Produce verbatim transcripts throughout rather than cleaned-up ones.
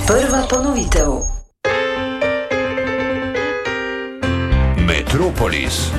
Prva ponovitev. Metropolis.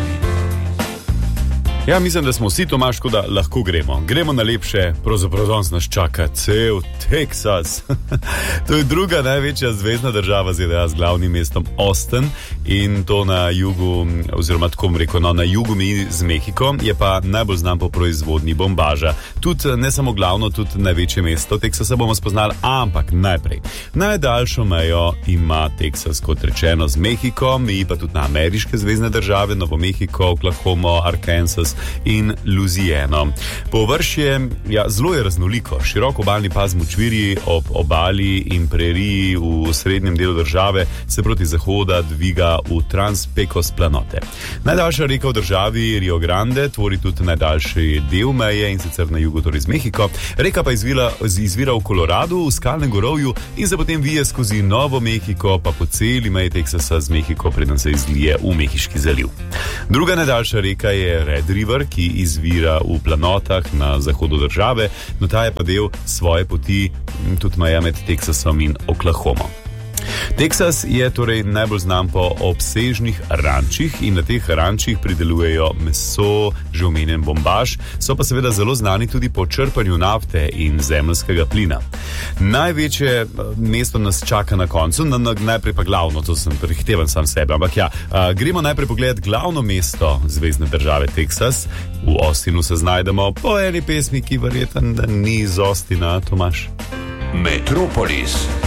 Ja, mislim, da smo vsi, Tomaž, da lahko gremo. Gremo na lepše, pravzaprav danes nas čaka cel Teksas. To je druga največja zvezna država Z D A z glavnim mestom Austin in to na jugu, oziroma tako bom rekel, no, na jugu meji z Mehiko, je pa najbolj znan po proizvodnji bombaža. Tudi ne samo glavno, tudi največje mesto Teksasa bomo spoznali, ampak najprej. Najdaljšo mejo ima Teksas, kot rečeno, z Mehiko, meji pa tudi na ameriške zvezne države, Novo Mehiko, Oklahoma, Arkansas in Louisiano. Površje, ja, zelo je raznoliko. Širok obalni pas močvirji ob obali in preriji v srednjem delu države se proti zahoda dviga v Trans-Pecos planote. Najdaljša reka v državi Rio Grande tvori tudi najdaljši del meje in sicer na jugu, torej z Mehiko. Reka pa izvira, izvira v Koloradu, v skalnem gorovju in se potem vije skozi Novo Mehiko, pa po celi meji Teksasa z Mehiko, preden se izlije v Mehiški zaliv. Druga najdaljša reka je Red River, ki izvira v planotah na zahodu države, no ta je pa del svoje poti tudi meja med Teksasom in Oklahoma. Teksas je torej najbolj znan po obsežnih rančih in na teh rančih pridelujejo meso, že omenjen bombaž, so pa seveda zelo znani tudi po črpanju nafte in zemeljskega plina. Največje mesto nas čaka na koncu, na, na, najprej pa glavno, to sem prehitevan sam sebe, ampak ja, a, gremo najprej pogledati glavno mesto zvezne države Teksas. V Austinu se znajdemo po eni pesmi, ki verjetno ni iz Austina, Tomaž. Metropolis.